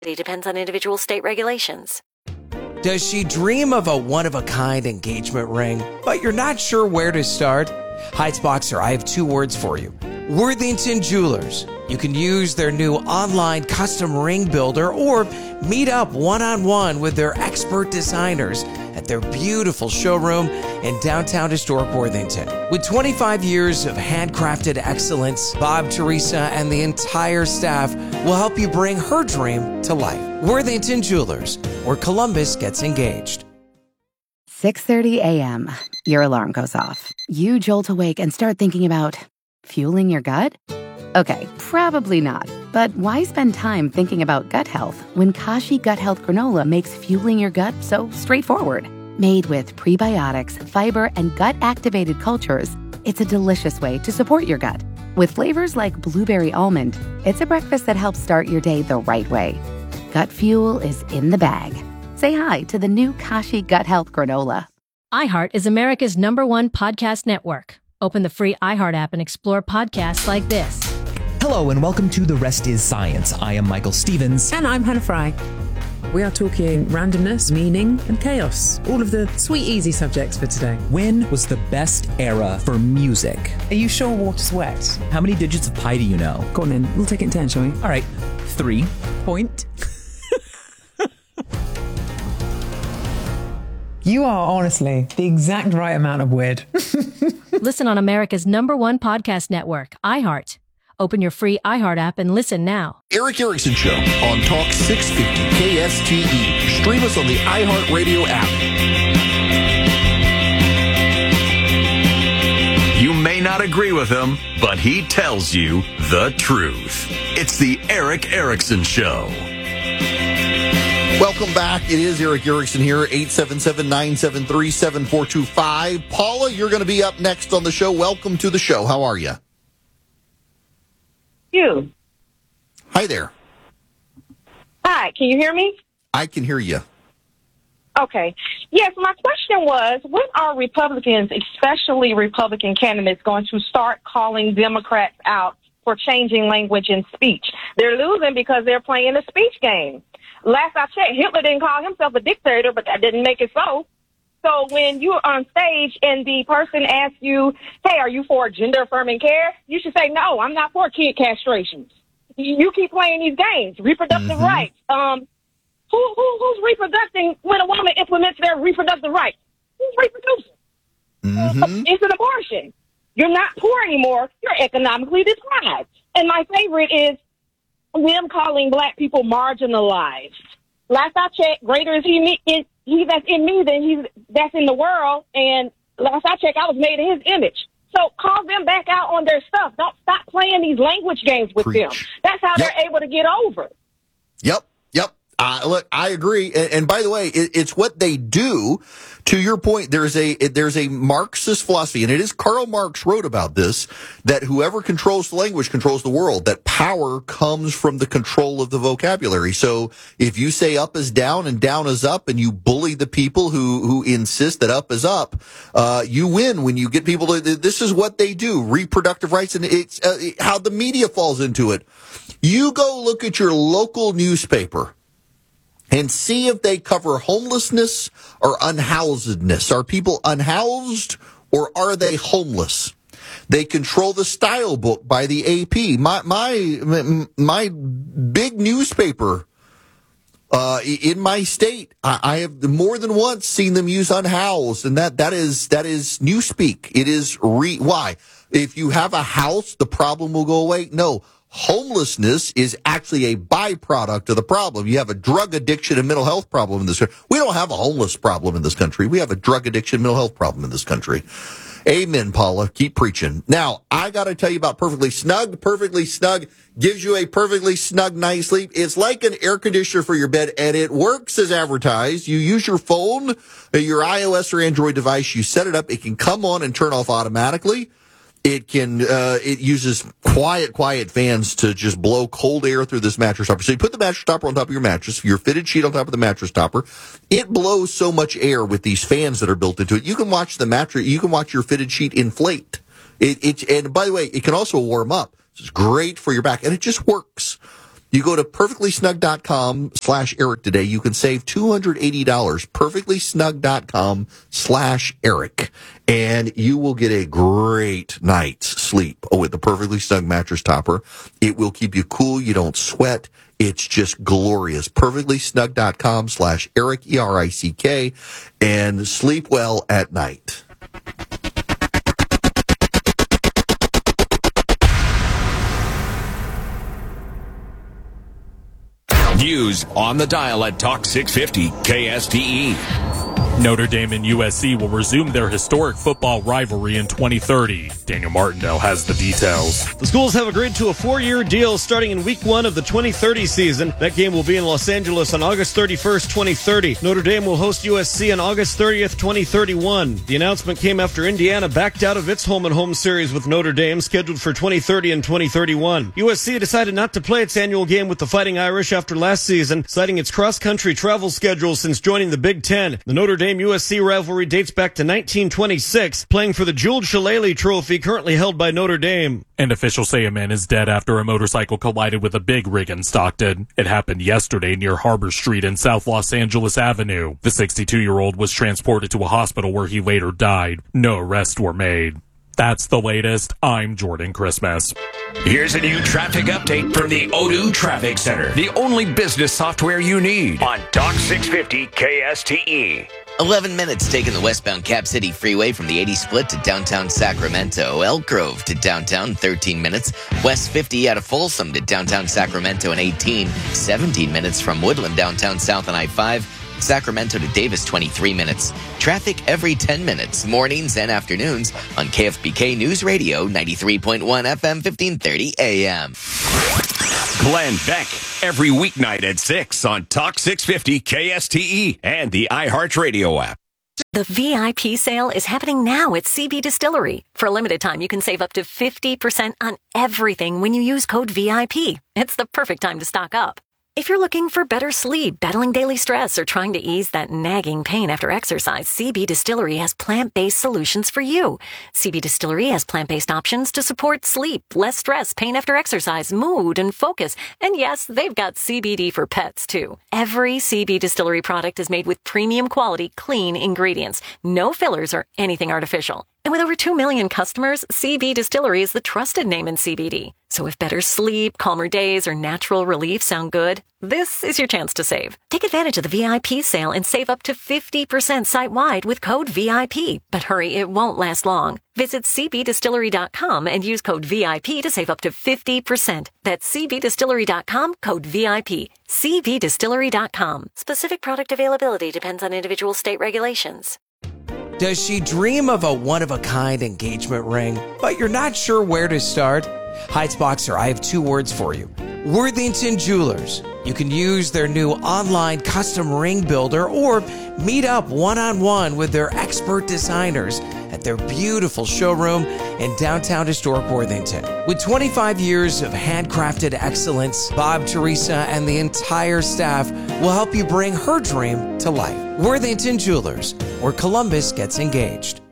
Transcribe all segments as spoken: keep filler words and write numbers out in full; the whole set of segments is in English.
It depends on individual state regulations. Does she dream of a one-of-a-kind engagement ring, but you're not sure where to start? Heights Boxer, I have two words for you. Worthington Jewelers. You can use their new online custom ring builder or meet up one-on-one with their expert designers at their beautiful showroom in downtown historic Worthington. With twenty-five years of handcrafted excellence, Bob, Teresa, and the entire staff will help you bring her dream to life. Worthington Jewelers, where Columbus gets engaged. six thirty a.m. Your alarm goes off. You jolt awake and start thinking about fueling your gut? Okay, probably not. But why spend time thinking about gut health when Kashi Gut Health Granola makes fueling your gut so straightforward? Made with prebiotics, fiber, and gut-activated cultures, it's a delicious way to support your gut. With flavors like blueberry almond, it's a breakfast that helps start your day the right way. Gut fuel is in the bag. Say hi to the new Kashi Gut Health Granola. iHeart is America's number one podcast network. Open the free iHeart app and explore podcasts like this. Hello and welcome to The Rest is Science. I am Michael Stevens. And I'm Hannah Fry. We are talking randomness, meaning, and chaos. All of the sweet, easy subjects for today. When was the best era for music? Are you sure water's wet? How many digits of pi do you know? Go on then. We'll take it in turn, shall we? All right. Three. Point. You are honestly the exact right amount of weird. Listen on America's number one podcast network, iHeart. Open your free iHeart app and listen now. Eric Erickson Show on Talk six fifty K S T E. Stream us on the iHeart Radio app. You may not agree with him, but he tells you the truth. It's the Eric Erickson Show. Welcome back. It is Eric Erickson here, eight seven seven, nine seven three, seven four two five. Paula, you're going to be up next on the show. Welcome to the show. How are you? You. Hi there. Hi, can you hear me? I can hear you. Okay. Yes, my question was, when are Republicans, especially Republican candidates, going to start calling Democrats out for changing language and speech? They're losing because they're playing a speech game. Last I checked, Hitler didn't call himself a dictator, but that didn't make it so. So when you're on stage and the person asks you, hey, are you for gender-affirming care? You should say, no, I'm not for kid castrations. You keep playing these games. Reproductive mm-hmm. rights. Um, who, who who's reproducing when a woman implements their reproductive rights? Who's reproducing? Mm-hmm. It's an abortion. You're not poor anymore. You're economically deprived. And my favorite is them calling black people marginalized. Last I checked, greater is he, me, is he that's in me than he's that's in the world. And last I checked, I was made in his image. So call them back out on their stuff. Don't stop playing these language games with Preach. them. That's how yep. they're able to get over. Yep, yep. Uh, look, I agree. And, and by the way, it, it's what they do. To your point, there's a there's a Marxist philosophy, and it is Karl Marx wrote about this, that whoever controls the language controls the world, that power comes from the control of the vocabulary. So if you say up is down and down is up, and you bully the people who, who insist that up is up, uh, you win when you get people to, this is what they do, reproductive rights, and it's uh, how the media falls into it. You go look at your local newspaper and see if they cover homelessness or unhousedness. Are people unhoused or are they homeless? They control the style book by the A P. My my my big newspaper uh, in my state, I, I have more than once seen them use unhoused, and that that is that is newspeak. It is re why if you have a house, the problem will go away. No. Homelessness is actually a byproduct of the problem. You have a drug addiction and mental health problem in this country. We don't have a homeless problem in this country. We have a drug addiction, mental health problem in this country. Amen, Paula. Keep preaching. Now, I got to tell you about Perfectly Snug. Perfectly Snug gives you a perfectly snug night's sleep. It's like an air conditioner for your bed, and it works as advertised. You use your phone, your iOS or Android device. You set it up. It can come on and turn off automatically. It can, uh, it uses quiet, quiet fans to just blow cold air through this mattress topper. So you put the mattress topper on top of your mattress, your fitted sheet on top of the mattress topper. It blows so much air with these fans that are built into it. You can watch the mattress, you can watch your fitted sheet inflate. It, it, and by the way, it can also warm up. It's great for your back, and it just works. You go to perfectlysnug.com slash Eric today. You can save two hundred eighty dollars. perfectlysnug.com slash Eric. And you will get a great night's sleep with the Perfectly Snug mattress topper. It will keep you cool. You don't sweat. It's just glorious. perfectlysnug.com slash Eric, E R I C K, and sleep well at night. News on the dial at Talk six fifty K S T E. Notre Dame and U S C will resume their historic football rivalry in twenty thirty. Daniel Martindale has the details. The schools have agreed to a four-year deal starting in week one of the twenty thirty season. That game will be in Los Angeles on August thirty-first, twenty thirty. Notre Dame will host U S C on August thirtieth, twenty thirty-one. The announcement came after Indiana backed out of its home-and-home series with Notre Dame, scheduled for twenty thirty and twenty thirty-one. U S C decided not to play its annual game with the Fighting Irish after last season, citing its cross-country travel schedule since joining the Big Ten. The Notre Dame U S C rivalry dates back to nineteen twenty-six, playing for the Jules Shillelagh Trophy currently held by Notre Dame. And officials say a man is dead after a motorcycle collided with a big rig in Stockton. It happened yesterday near Harbor Street and South Los Angeles Avenue. The sixty-two-year-old was transported to a hospital where he later died. No arrests were made. That's the latest. I'm Jordan Christmas. Here's a new traffic update from the Odoo Traffic Center, the only business software you need on Talk six fifty K S T E. eleven minutes taking the westbound Cap City Freeway from the eighty split to downtown Sacramento. Elk Grove to downtown, thirteen minutes. West fifty out of Folsom to downtown Sacramento in eighteen. seventeen minutes from Woodland downtown south on I five. Sacramento to Davis, twenty-three minutes. Traffic every ten minutes, mornings and afternoons on K F B K News Radio, ninety-three point one F M, fifteen thirty A M. Glenn Beck, every weeknight at six on Talk six fifty K S T E and the iHeartRadio app. The V I P sale is happening now at C B Distillery. For a limited time, you can save up to fifty percent on everything when you use code V I P. It's the perfect time to stock up. If you're looking for better sleep, battling daily stress, or trying to ease that nagging pain after exercise, C B Distillery has plant-based solutions for you. C B Distillery has plant-based options to support sleep, less stress, pain after exercise, mood, and focus. And yes, they've got C B D for pets, too. Every C B Distillery product is made with premium quality, clean ingredients. No fillers or anything artificial. And with over two million customers, C B Distillery is the trusted name in C B D. So if better sleep, calmer days, or natural relief sound good, this is your chance to save. Take advantage of the V I P sale and save up to fifty percent site-wide with code V I P. But hurry, it won't last long. Visit C B distillery dot com and use code V I P to save up to fifty percent. That's C B distillery dot com, code V I P. C B distillery dot com. Specific product availability depends on individual state regulations. Does she dream of a one-of-a-kind engagement ring, but you're not sure where to start? Heitzboxer, I have two words for you. Worthington Jewelers. You can use their new online custom ring builder or meet up one-on-one with their expert designers at their beautiful showroom in downtown historic Worthington. With twenty-five years of handcrafted excellence, Bob, Teresa, and the entire staff will help you bring her dream to life. Worthington Jewelers, where Columbus gets engaged.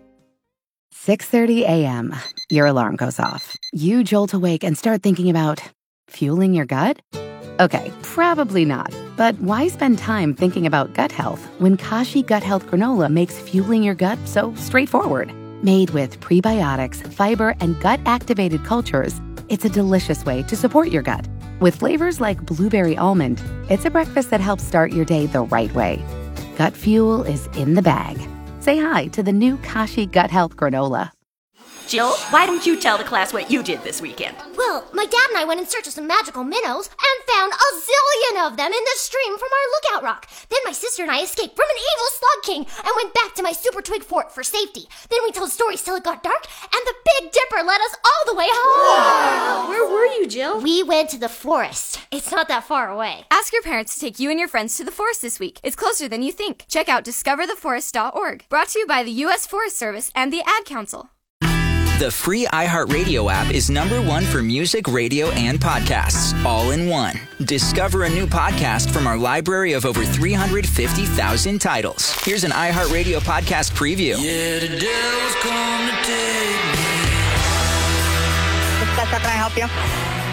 six thirty a.m. Your alarm goes off. You jolt awake and start thinking about fueling your gut? Okay, probably not. But why spend time thinking about gut health when Kashi Gut Health Granola makes fueling your gut so straightforward? Made with prebiotics, fiber, and gut-activated cultures, it's a delicious way to support your gut. With flavors like blueberry almond, it's a breakfast that helps start your day the right way. Gut fuel is in the bag. Say hi to the new Kashi Gut Health Granola. Jill, why don't you tell the class what you did this weekend? Well, my dad and I went in search of some magical minnows and found a zillion of them in the stream from our lookout rock. Then my sister and I escaped from an evil slug king and went back to my super twig fort for safety. Then we told stories till it got dark, and the Big Dipper led us all the way home. Wow. Where were you, Jill? We went to the forest. It's not that far away. Ask your parents to take you and your friends to the forest this week. It's closer than you think. Check out discover the forest dot org. Brought to you by the U S Forest Service and the Ad Council. The free iHeartRadio app is number one for music, radio, and podcasts, all in one. Discover a new podcast from our library of over three hundred fifty thousand titles. Here's an iHeartRadio podcast preview. Yeah, the devil's come to take me. Can I help you?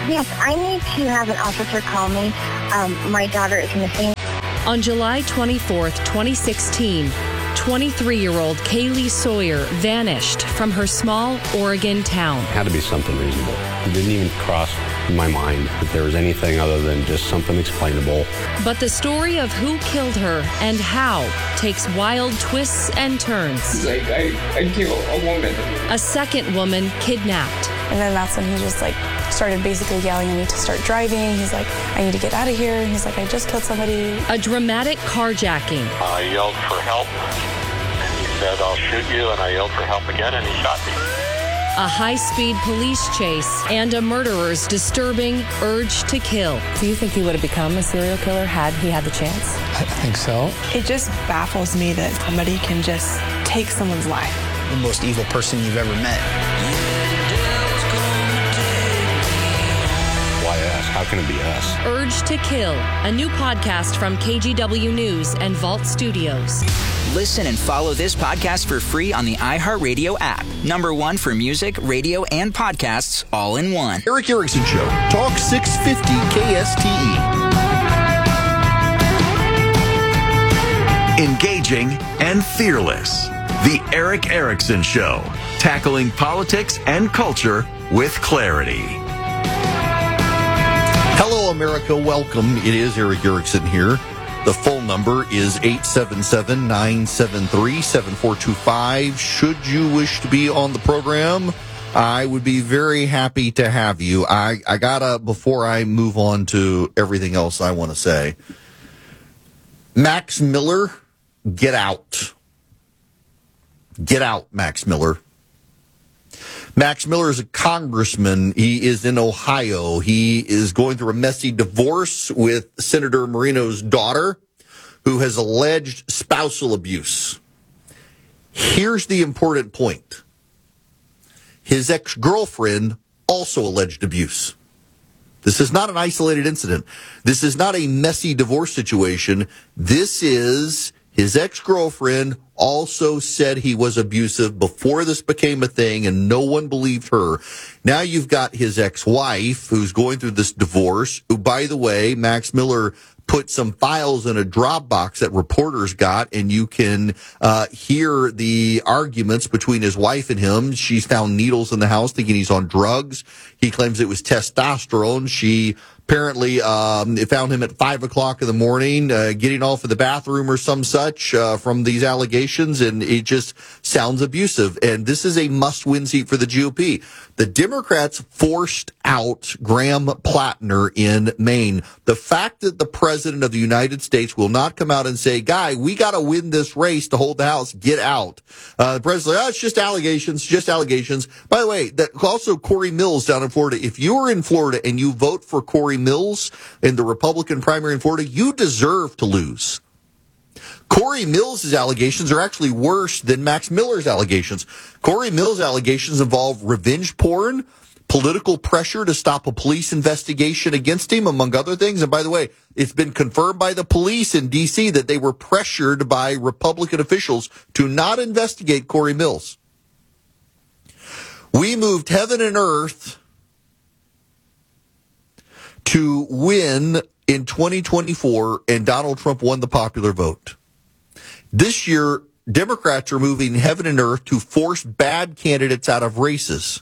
Yes, I need to have an officer call me. Um, my daughter is missing. On July twenty-fourth, twenty sixteen, twenty-three-year-old Kaylee Sawyer vanished from her small Oregon town. It had to be something reasonable. It didn't even cross my mind that there was anything other than just something explainable. But the story of who killed her and how takes wild twists and turns. Like, I, I killed a woman. A second woman kidnapped. And then that's when he just like started basically yelling at me to start driving. He's like, I need to get out of here. He's like, I just killed somebody. A dramatic carjacking. I yelled for help, and he said, I'll shoot you, and I yelled for help again, and he shot me. A high-speed police chase and a murderer's disturbing urge to kill. Do you think he would have become a serial killer had he had the chance? I think so. It just baffles me that somebody can just take someone's life. The most evil person you've ever met. Why us? How can it be us? Urge to Kill, a new podcast from K G W News and Vault Studios. Listen and follow this podcast for free on the iHeartRadio app. Number one for music, radio, and podcasts all in one. Erick Erickson Show, Talk six fifty K S T E. Engaging and fearless. The Erick Erickson Show, tackling politics and culture with clarity. Hello, America. Welcome. It is Erick Erickson here. The phone number is eight seven seven, nine seven three, seven four two five. Should you wish to be on the program, I would be very happy to have you. I, I gotta, before I move on to everything else I want to say, Max Miller, get out. Get out, Max Miller. Max Miller is a congressman. He is in Ohio. He is going through a messy divorce with Senator Marino's daughter, who has alleged spousal abuse. Here's the important point. His ex-girlfriend also alleged abuse. This is not an isolated incident. This is not a messy divorce situation. This is his ex-girlfriend also said he was abusive before this became a thing, and no one believed her. Now you've got his ex-wife who's going through this divorce, who, by the way, Max Miller put some files in a Dropbox that reporters got, and you can uh hear the arguments between his wife and him. She's found needles in the house thinking he's on drugs. He claims it was testosterone. She apparently um found him at five o'clock in the morning uh, getting off of the bathroom or some such uh, from these allegations, and it just sounds abusive. And this is a must-win seat for the G O P. The Democrats forced out Graham Plattner in Maine. The fact that the president of the United States will not come out and say, guy, we got to win this race to hold the House, get out. Uh, the president's like, oh, it's just allegations, just allegations. By the way, that also Corey Mills down in Florida. If you are in Florida and you vote for Corey Mills in the Republican primary in Florida, you deserve to lose. Corey Mills' allegations are actually worse than Max Miller's allegations. Corey Mills' allegations involve revenge porn, political pressure to stop a police investigation against him, among other things. And by the way, it's been confirmed by the police in D C that they were pressured by Republican officials to not investigate Corey Mills. We moved heaven and earth to win in twenty twenty-four, and Donald Trump won the popular vote. This year, Democrats are moving heaven and earth to force bad candidates out of races.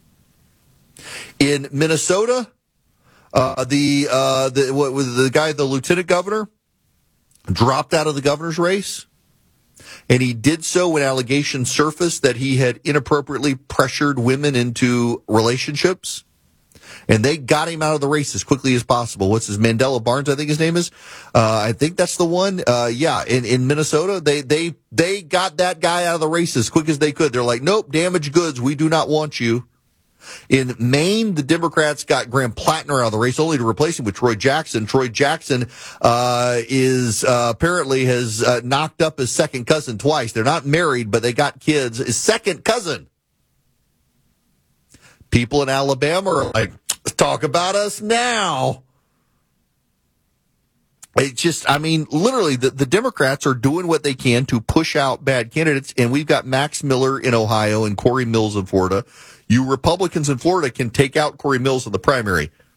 In Minnesota, uh, the uh, the what was the guy, the lieutenant governor, dropped out of the governor's race, and he did so when allegations surfaced that he had inappropriately pressured women into relationships. And they got him out of the race as quickly as possible. What's his, Mandela Barnes, I think his name is. Uh, I think that's the one. Uh, yeah, in, in Minnesota, they, they, they got that guy out of the race as quick as they could. They're like, nope, damaged goods. We do not want you. In Maine, the Democrats got Graham Plattner out of the race only to replace him with Troy Jackson. Troy Jackson, uh, is, uh, apparently has, uh, knocked up his second cousin twice. They're not married, but they got kids. His second cousin. People in Alabama are like, talk about us now. It's just, I mean, literally, the, the Democrats are doing what they can to push out bad candidates, and we've got Max Miller in Ohio and Corey Mills in Florida. You Republicans in Florida can take out Corey Mills in the primary.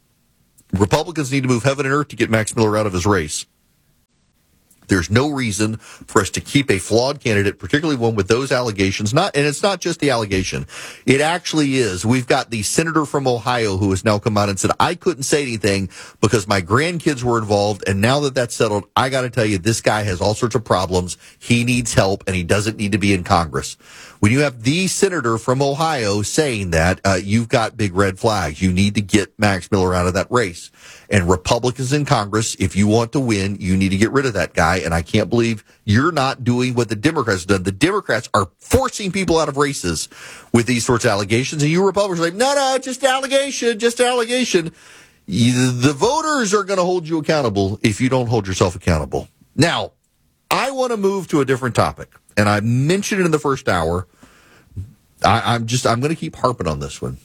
Republicans need to move heaven and earth to get Max Miller out of his race. There's no reason for us to keep a flawed candidate, particularly one with those allegations. Not, and it's not just the allegation. It actually is. We've got the senator from Ohio who has now come out and said, I couldn't say anything because my grandkids were involved. And now that that's settled, I got to tell you, this guy has all sorts of problems. He needs help and he doesn't need to be in Congress. When you have the senator from Ohio saying that, uh, you've got big red flags. You need to get Max Miller out of that race. And Republicans in Congress, if you want to win, you need to get rid of that guy. And I can't believe you're not doing what the Democrats have done. The Democrats are forcing people out of races with these sorts of allegations. And you Republicans are like, no, no, just allegation, just allegation. You, the voters are going to hold you accountable if you don't hold yourself accountable. Now, I want to move to a different topic. And I mentioned it in the first hour. I, I'm just, I'm going to keep harping on this one.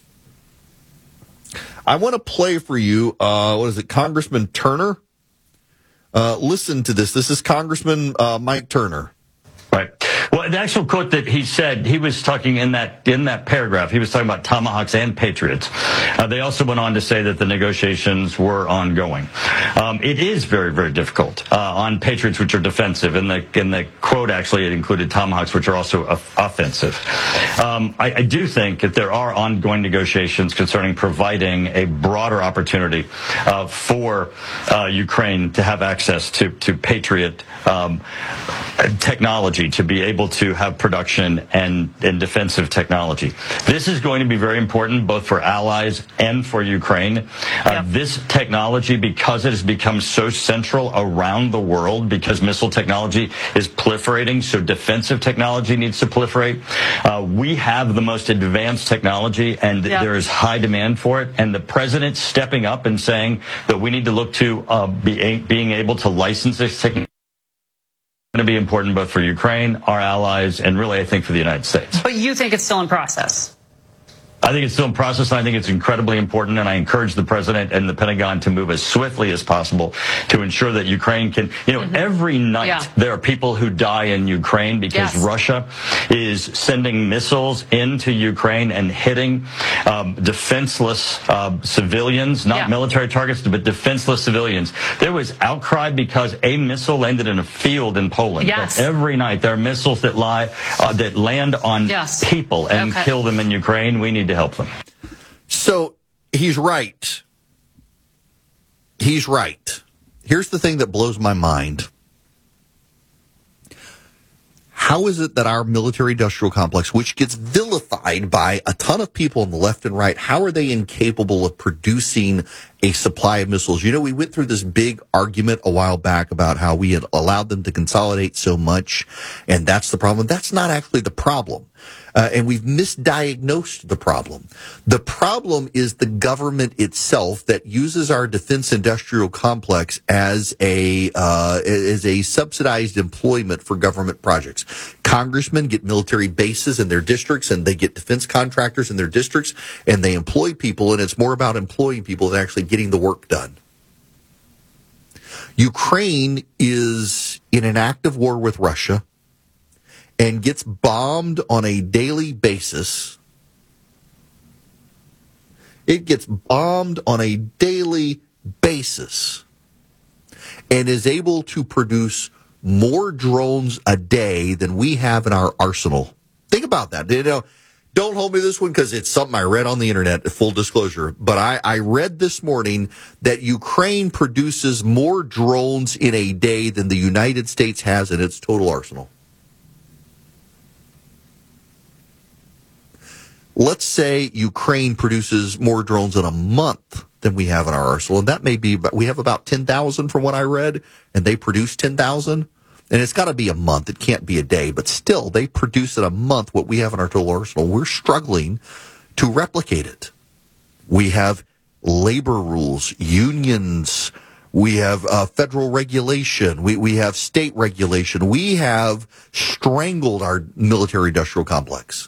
I want to play for you, uh, what is it, Congressman Turner? Uh, listen to this. This is Congressman uh, Mike Turner. Right. Well, the actual quote that he said, he was talking in that in that paragraph, he was talking about Tomahawks and Patriots. Uh, they also went on to say that the negotiations were ongoing. Um, it is very, very difficult uh, on Patriots, which are defensive. In the in the quote, actually, it included Tomahawks, which are also of- offensive. Um, I, I do think that there are ongoing negotiations concerning providing a broader opportunity uh, for uh, Ukraine to have access to, to Patriot um, technology, to be able to have production and, and defensive technology. This is going to be very important both for allies and for Ukraine. Uh, yeah. This technology, because it has become so central around the world, because missile technology is proliferating, so defensive technology needs to proliferate. Uh, we have the most advanced technology, and yeah. there is high demand for it. And the president stepping up and saying that we need to look to uh, be a- being able to license this technology going to be important both for Ukraine, our allies, and really, I think, for the United States. But you think it's still in process? I think it's still in process, and I think it's incredibly important, and I encourage the president and the Pentagon to move as swiftly as possible to ensure that Ukraine can, you know, mm-hmm. every night yeah. there are people who die in Ukraine because yes. Russia is sending missiles into Ukraine and hitting um, defenseless uh, civilians, not yeah. military targets, but defenseless civilians. There was outcry because a missile landed in a field in Poland. Yes. But every night there are missiles that lie, uh, that land on yes. people and okay. kill them in Ukraine. We need to help them. So he's right. He's right. Here's the thing that blows my mind. How is it that our military-industrial complex, which gets vilified by a ton of people on the left and right, how are they incapable of producing a supply of missiles? You know, we went through this big argument a while back about how we had allowed them to consolidate so much, and that's the problem. That's not actually the problem. Uh, and we've misdiagnosed the problem. The problem is the government itself that uses our defense industrial complex as a uh, as a subsidized employment for government projects. Congressmen get military bases in their districts, and they get defense contractors in their districts, and they employ people, and it's more about employing people than actually getting the work done. Ukraine is in an active war with Russia and gets bombed on a daily basis. It gets bombed on a daily basis and is able to produce more drones a day than we have in our arsenal. Think about that. You know, don't hold me to this one because it's something I read on the internet, full disclosure. But I, I read this morning that Ukraine produces more drones in a day than the United States has in its total arsenal. Let's say Ukraine produces more drones in a month than we have in our arsenal, and that may be, we have about ten thousand from what I read, and they produce ten thousand, and it's got to be a month. It can't be a day, but still, they produce in a month what we have in our total arsenal. We're struggling to replicate it. We have labor rules, unions, we have uh, federal regulation, we, we have state regulation. We have strangled our military-industrial complex.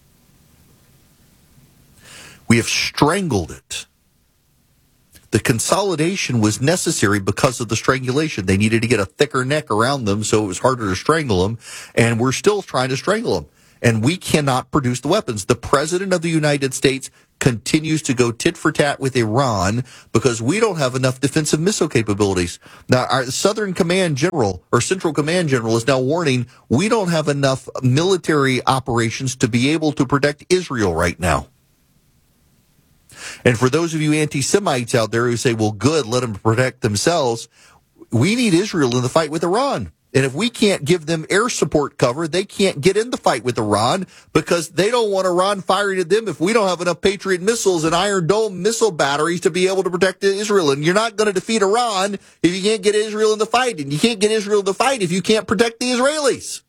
We have strangled it. The consolidation was necessary because of the strangulation. They needed to get a thicker neck around them, so it was harder to strangle them, and we're still trying to strangle them. And we cannot produce the weapons. The President of the United States continues to go tit for tat with Iran because we don't have enough defensive missile capabilities. Now, our Southern Command General or Central Command General is now warning we don't have enough military operations to be able to protect Israel right now. And for those of you anti-Semites out there who say, well, good, let them protect themselves, we need Israel in the fight with Iran. And if we can't give them air support cover, they can't get in the fight with Iran because they don't want Iran firing at them if we don't have enough Patriot missiles and Iron Dome missile batteries to be able to protect Israel. And you're not going to defeat Iran if you can't get Israel in the fight. And you can't get Israel in the fight if you can't protect the Israelis.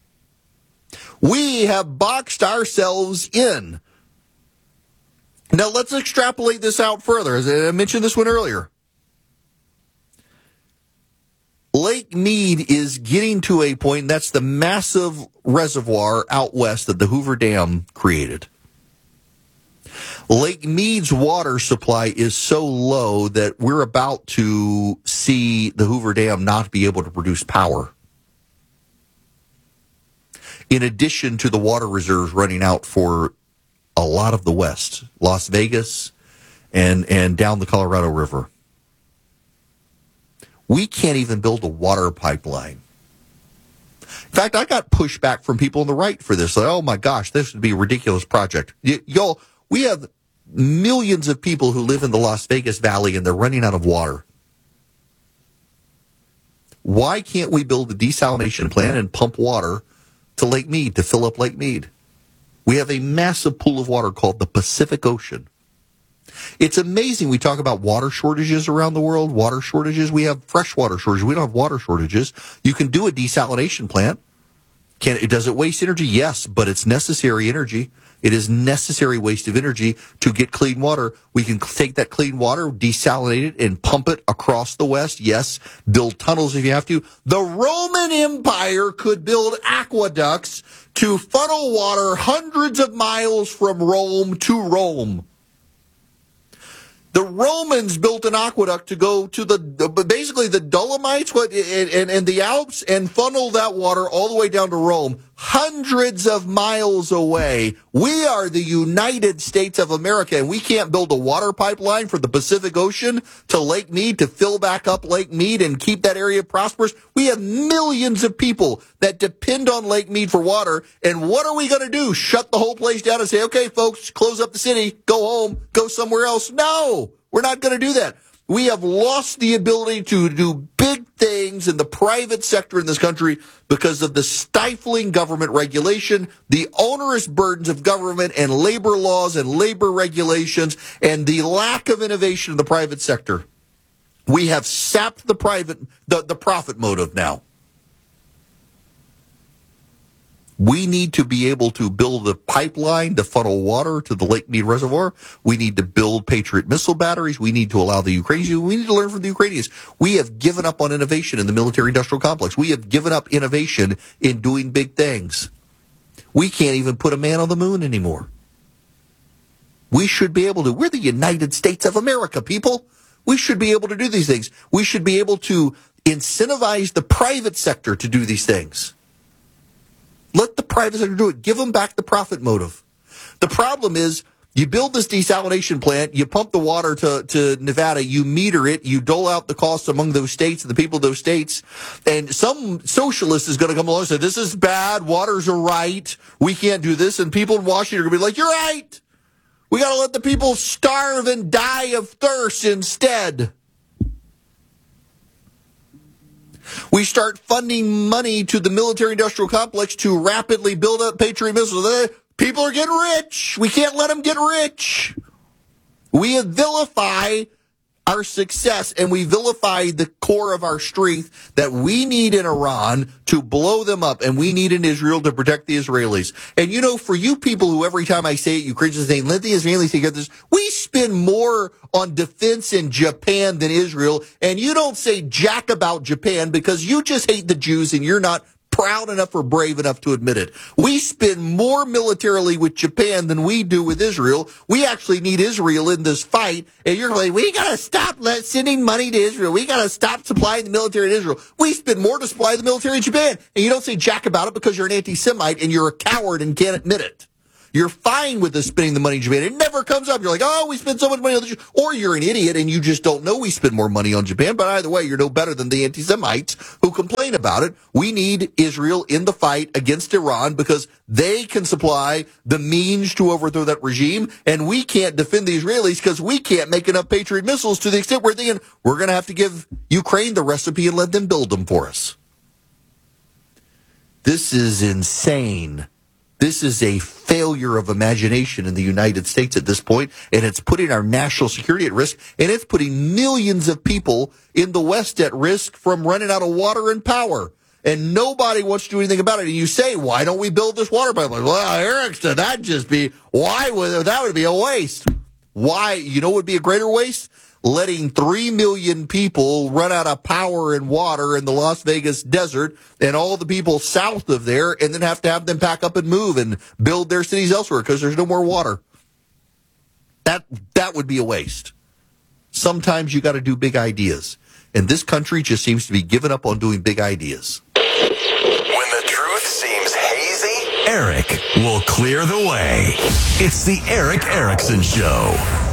We have boxed ourselves in. Now, let's extrapolate this out further. As I mentioned this one earlier. Lake Mead is getting to a point, and that's the massive reservoir out west that the Hoover Dam created. Lake Mead's water supply is so low that we're about to see the Hoover Dam not be able to produce power. In addition to the water reserves running out for a lot of the West, Las Vegas and, and down the Colorado River. We can't even build a water pipeline. In fact, I got pushback from people on the right for this. Like, oh my gosh, this would be a ridiculous project. Y- y'all, we have millions of people who live in the Las Vegas Valley and they're running out of water. Why can't we build a desalination plant and pump water to Lake Mead, to fill up Lake Mead? We have a massive pool of water called the Pacific Ocean. It's amazing. We talk about water shortages around the world, water shortages. We have freshwater shortages. We don't have water shortages. You can do a desalination plant. Can it, does it waste energy? Yes, but it's necessary energy. It is necessary waste of energy to get clean water. We can take that clean water, desalinate it, and pump it across the West. Yes, build tunnels if you have to. The Roman Empire could build aqueducts to funnel water hundreds of miles from Rome to Rome. The Romans built an aqueduct to go to the, basically the Dolomites what, and, and, and the Alps and funnel that water all the way down to Rome, hundreds of miles away. We are the United States of America, and we can't build a water pipeline for the Pacific Ocean to Lake Mead to fill back up Lake Mead and keep that area prosperous. We have millions of people that depend on Lake Mead for water, and what are we going to do? Shut the whole place down and say, okay, folks, close up the city, go home, go somewhere else? No, we're not going to do that. We have lost the ability to do big things in the private sector in this country because of the stifling government regulation, the onerous burdens of government and labor laws and labor regulations, and the lack of innovation in the private sector. We have sapped the private, the, the profit motive now. We need to be able to build a pipeline to funnel water to the Lake Mead Reservoir. We need to build Patriot missile batteries. We need to allow the Ukrainians. We need to learn from the Ukrainians. We have given up on innovation in the military-industrial complex. We have given up innovation in doing big things. We can't even put a man on the moon anymore. We should be able to. We're the United States of America, people. We should be able to do these things. We should be able to incentivize the private sector to do these things. Let the private sector do it. Give them back the profit motive. The problem is you build this desalination plant, you pump the water to, to Nevada, you meter it, you dole out the costs among those states and the people of those states, and some socialist is going to come along and say, this is bad, waters are right, we can't do this, and people in Washington are going to be like, you're right. We got to let the people starve and die of thirst instead. We start funding money to the military-industrial complex to rapidly build up Patriot missiles. People are getting rich. We can't let them get rich. We vilify our success, and we vilify the core of our strength that we need in Iran to blow them up, and we need in Israel to protect the Israelis. And, you know, for you people who every time I say it, you Christians say, let the Israelis take this, we spend more on defense in Japan than Israel, and you don't say jack about Japan because you just hate the Jews and you're not proud enough or brave enough to admit it. We spend more militarily with Japan than we do with Israel. We actually need Israel in this fight. And you're like, we got to stop let, sending money to Israel. We got to stop supplying the military in Israel. We spend more to supply the military in Japan. And you don't say jack about it because you're an anti-Semite and you're a coward and can't admit it. You're fine with us spending the money in Japan. It never comes up. You're like, oh, we spend so much money on the, or you're an idiot and you just don't know we spend more money on Japan. But either way, you're no better than the anti-Semites who complain about it. We need Israel in the fight against Iran because they can supply the means to overthrow that regime, and we can't defend the Israelis because we can't make enough Patriot missiles to the extent we're thinking we're going to have to give Ukraine the recipe and let them build them for us. This is insane. This is a failure of imagination in the United States at this point, and it's putting our national security at risk, and it's putting millions of people in the West at risk from running out of water and power. And nobody wants to do anything about it. And you say, why don't we build this water pipeline? Well, Eric said that'd just be, why would, that would be a waste. Why? You know what would be a greater waste? Letting three million people run out of power and water in the Las Vegas desert and all the people south of there and then have to have them pack up and move and build their cities elsewhere because there's no more water. That that would be a waste. Sometimes you got to do big ideas. And this country just seems to be giving up on doing big ideas. When the truth seems hazy, Eric will clear the way. It's the Eric Erickson Show.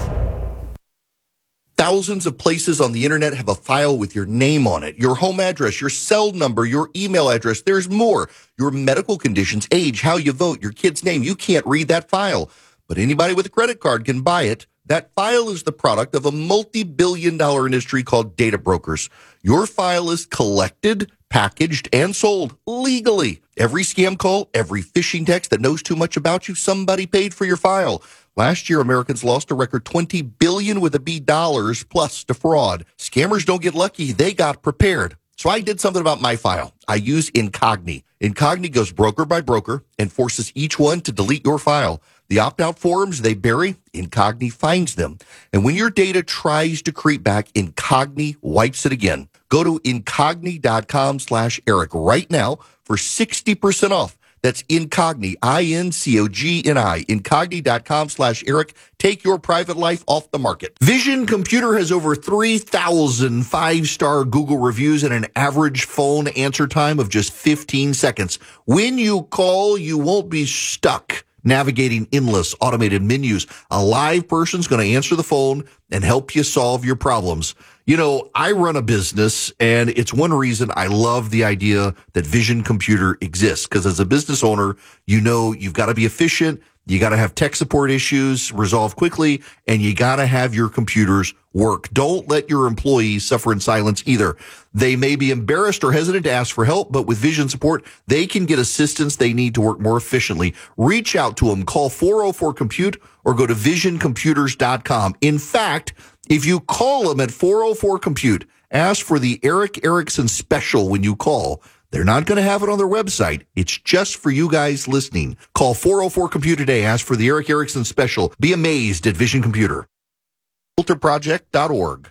Thousands of places on the internet have a file with your name on it, your home address, your cell number, your email address. There's more. Your medical conditions, age, how you vote, your kid's name. You can't read that file, but anybody with a credit card can buy it. That file is the product of a multi-billion dollar industry called data brokers. Your file is collected, packaged, and sold legally. Every scam call, every phishing text that knows too much about you, somebody paid for your file. Last year, Americans lost a record twenty billion dollars with a B dollars plus to fraud. Scammers don't get lucky. They got prepared. So I did something about my file. I use Incogni. Incogni goes broker by broker and forces each one to delete your file. The opt-out forms they bury, Incogni finds them. And when your data tries to creep back, Incogni wipes it again. Go to Incogni.com slash Eric right now for sixty percent off. That's Incogni, I N C O G N I, Incogni.com slash Eric. Take your private life off the market. Vision Computer has over three thousand five-star Google reviews and an average phone answer time of just fifteen seconds. When you call, you won't be stuck navigating endless automated menus. A live person's going to answer the phone and help you solve your problems. You know, I run a business, and it's one reason I love the idea that Vision Computer exists, because as a business owner, you know you've got to be efficient, you got to have tech support issues resolved quickly, and you got to have your computers work. Don't let your employees suffer in silence either. They may be embarrassed or hesitant to ask for help, but with Vision support, they can get assistance they need to work more efficiently. Reach out to them. Call four oh four compute or go to vision computers dot com. In fact, if you call them at four oh four compute, ask for the Eric Erickson special when you call. They're not going to have it on their website. It's just for you guys listening. Call four oh four compute today. Ask for the Eric Erickson special. Be amazed at Vision Computer. filter project dot org.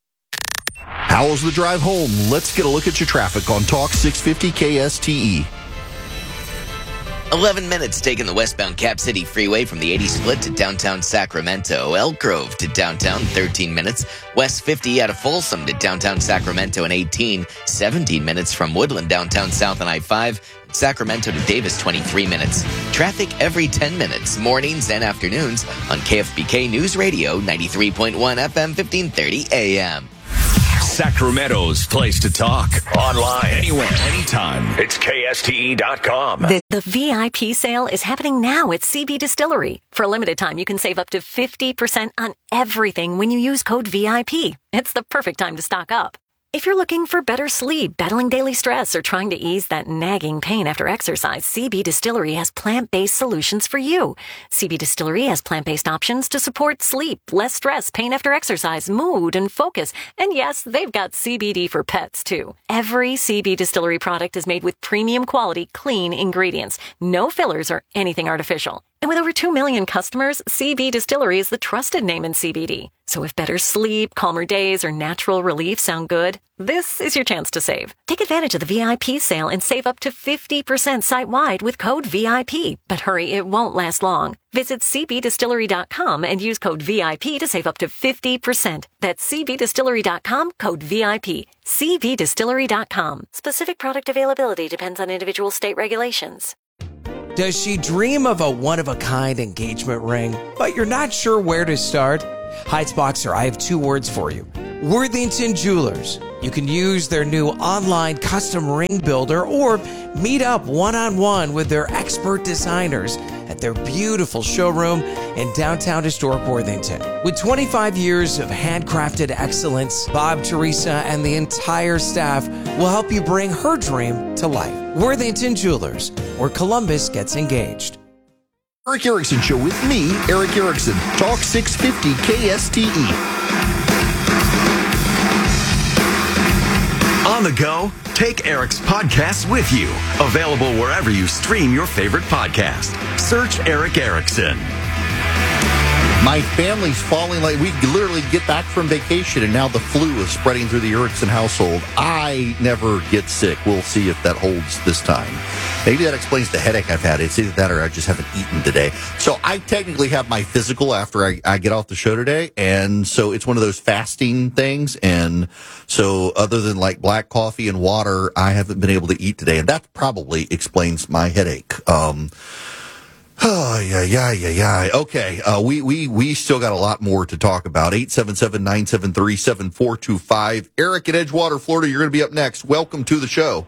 How's the drive home? Let's get a look at your traffic on Talk six fifty K S T E. eleven minutes taking the westbound Cap City Freeway from the eighty split to downtown Sacramento. Elk Grove to downtown, thirteen minutes. West fifty out of Folsom to downtown Sacramento in eighteen. seventeen minutes from Woodland downtown south on I five. Sacramento to Davis, twenty-three minutes. Traffic every ten minutes, mornings and afternoons on K F B K News Radio, ninety-three point one F M, fifteen thirty A M. Sacramento's place to talk. Online, anywhere, anytime. It's K S T E dot com. The, the V I P sale is happening now at C B Distillery. For a limited time, you can save up to fifty percent on everything when you use code V I P. It's the perfect time to stock up. If you're looking for better sleep, battling daily stress, or trying to ease that nagging pain after exercise, C B Distillery has plant-based solutions for you. C B Distillery has plant-based options to support sleep, less stress, pain after exercise, mood, and focus. And yes, they've got C B D for pets, too. Every C B Distillery product is made with premium quality, clean ingredients. No fillers or anything artificial. And with over two million customers, C B Distillery is the trusted name in C B D. So if better sleep, calmer days, or natural relief sound good, this is your chance to save. Take advantage of the V I P sale and save up to fifty percent site-wide with code V I P. But hurry, it won't last long. Visit C B distillery dot com and use code V I P to save up to fifty percent. That's C B distillery dot com, code V I P. C B distillery dot com. Specific product availability depends on individual state regulations. Does she dream of a one-of-a-kind engagement ring, but you're not sure where to start? Heights Boxer, I have two words for you. Worthington Jewelers. You can use their new online custom ring builder or meet up one-on-one with their expert designers at their beautiful showroom in downtown historic Worthington. With twenty-five years of handcrafted excellence, Bob, Teresa, and the entire staff will help you bring her dream to life. Worthington Jewelers, where Columbus gets engaged. Erick Erickson Show with me, Erick Erickson. Talk six fifty K S T E. On the go, take Eric's podcast with you. Available wherever you stream your favorite podcast. Search Erick Erickson. My family's falling like we literally get back from vacation and now the flu is spreading through the Erickson household. I never get sick. We'll see if that holds this time. Maybe that explains the headache I've had. It's either that or I just haven't eaten today. So I technically have my physical after I, I get off the show today. And so it's one of those fasting things. And so other than like black coffee and water, I haven't been able to eat today. And that probably explains my headache. Um, Oh, yeah, yeah, yeah, yeah. Okay, uh, we, we, we still got a lot more to talk about. eight seven seven, nine seven three, seven four two five. Eric in Edgewater, Florida, you're going to be up next. Welcome to the show.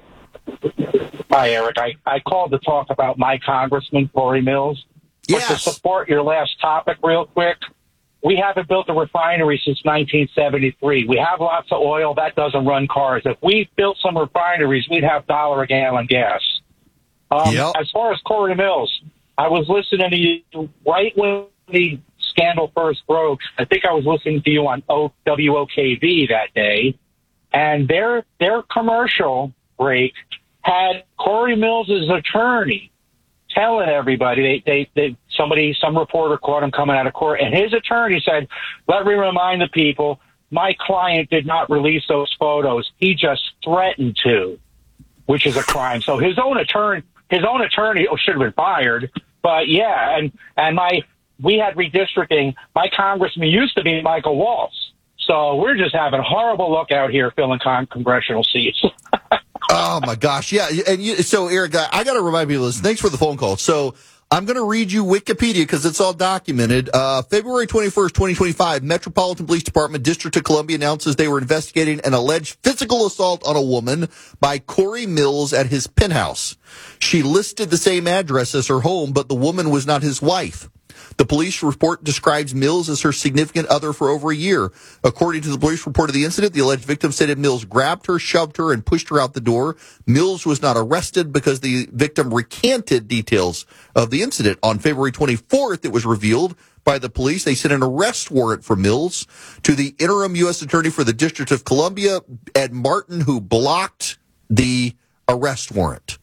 Hi, Eric. I, I called to talk about my congressman, Corey Mills. Yes. But to support your last topic real quick, we haven't built a refinery since nineteen seventy-three. We have lots of oil. That doesn't run cars. If we built some refineries, we'd have dollar a gallon gas. Um, Yep. As far as Corey Mills, I was listening to you right when the scandal first broke. I think I was listening to you on o- W O K V that day, and their their commercial break had Corey Mills' attorney telling everybody they, they, they somebody some reporter caught him coming out of court, and his attorney said, "Let me remind the people, my client did not release those photos. He just threatened to," which is a crime. So his own attorney. His own attorney should have been fired, but yeah, and and my we had redistricting. My congressman used to be Michael Waltz, so we're just having a horrible look out here filling con- congressional seats. Oh my gosh, yeah, and you, so Eric, I, I got to remind people of this. Thanks for the phone call. So I'm going to read you Wikipedia because it's all documented. Uh, February twenty-first, twenty twenty-five, Metropolitan Police Department, District of Columbia announces they were investigating an alleged physical assault on a woman by Corey Mills at his penthouse. She listed the same address as her home, but the woman was not his wife. The police report describes Mills as her significant other for over a year. According to the police report of the incident, the alleged victim said that Mills grabbed her, shoved her, and pushed her out the door. Mills was not arrested because the victim recanted details of the incident. On February twenty-fourth, it was revealed by the police. They sent an arrest warrant for Mills to the interim U S attorney for the District of Columbia, Ed Martin, who blocked the arrest warrant.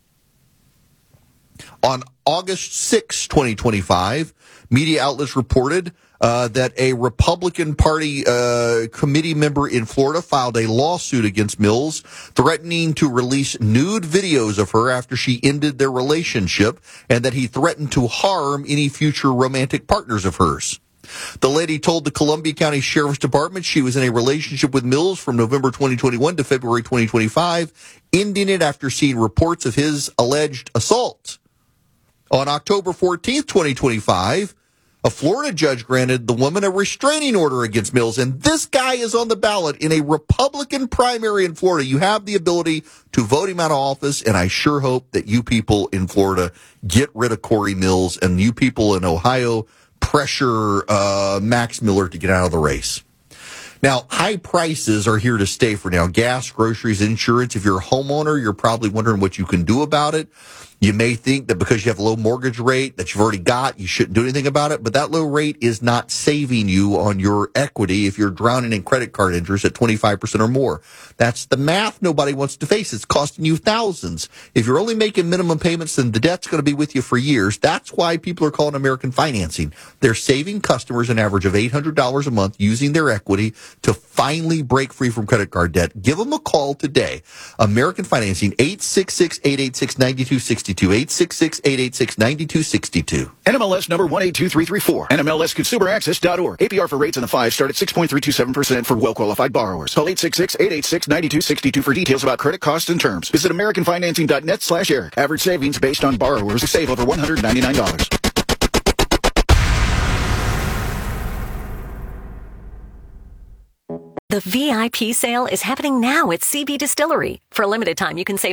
On August sixth, twenty twenty-five, media outlets reported uh, that a Republican Party uh, committee member in Florida filed a lawsuit against Mills, threatening to release nude videos of her after she ended their relationship, and that he threatened to harm any future romantic partners of hers. The lady told the Columbia County Sheriff's Department she was in a relationship with Mills from November twenty twenty-one to February twenty twenty-five, ending it after seeing reports of his alleged assault. On October fourteenth, twenty twenty-five, a Florida judge granted the woman a restraining order against Mills, and this guy is on the ballot in a Republican primary in Florida. You have the ability to vote him out of office, and I sure hope that you people in Florida get rid of Corey Mills, and you people in Ohio pressure uh, Max Miller to get out of the race. Now, high prices are here to stay for now. Gas, groceries, insurance. If you're a homeowner, you're probably wondering what you can do about it. You may think that because you have a low mortgage rate that you've already got, you shouldn't do anything about it. But that low rate is not saving you on your equity if you're drowning in credit card interest at twenty-five percent or more. That's the math nobody wants to face. It's costing you thousands. If you're only making minimum payments, then the debt's going to be with you for years. That's why people are calling American Financing. They're saving customers an average of eight hundred dollars a month using their equity to finally break free from credit card debt. Give them a call today. American Financing, eight six six, eight eight six, nine two six two. eight six six, eight eight six, nine two six two. N M L S number one eight two three three four. N M L S consumer access dot org. A P R for rates in the five start at six point three two seven percent for well-qualified borrowers. Call eight six six, eight eight six, nine two six two for details about credit costs and terms. Visit american financing dot net slash Eric. Average savings based on borrowers who save over one hundred ninety-nine dollars. The V I P sale is happening now at C B Distillery. For a limited time, you can save